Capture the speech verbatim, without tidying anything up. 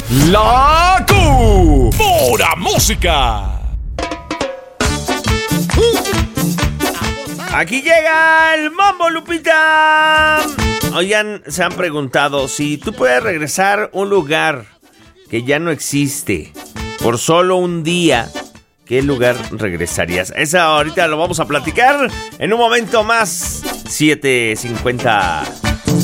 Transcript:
La Q. Pura música. Aquí llega el Mambo, Lupita. Oigan, se han preguntado si tú puedes regresar a un lugar que ya no existe por solo un día, ¿qué lugar regresarías? Esa ahorita lo vamos a platicar en un momento más. siete cincuenta.